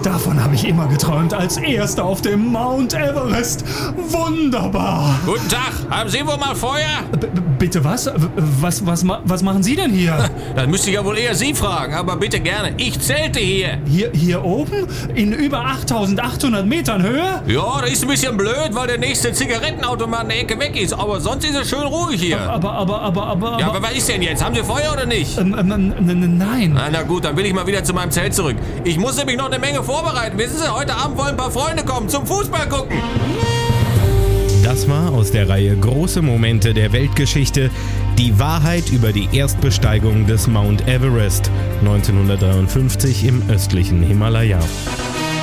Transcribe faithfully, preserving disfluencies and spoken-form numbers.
Davon habe ich immer geträumt, als Erster auf dem Mount Everest. Wunderbar. Guten Tag, haben Sie wohl mal Feuer? B- bitte was? Was, was? Was machen Sie denn hier? Das müsste ich ja wohl eher Sie fragen, aber bitte gerne. Ich zelte hier. Hier, hier oben? In über achttausendachthundert Metern Höhe? Ja, das ist ein bisschen blöd, weil der nächste Zigarettenautomat in der Ecke weg ist. Aber sonst ist es schön ruhig hier. Aber, aber, aber, aber... Ja, aber was ist denn jetzt? Haben Sie Feuer oder nicht? Ähm, ähm, n- n- nein. Na, na gut, dann will ich mal wieder zu meinem Zelt zurück. Ich muss nämlich noch eine Menge vorbereiten. Wissen Sie, heute Abend wollen ein paar Freunde kommen zum Fußball gucken. Das war aus der Reihe Große Momente der Weltgeschichte die Wahrheit über die Erstbesteigung des Mount Everest neunzehnhundertdreiundfünfzig im östlichen Himalaya.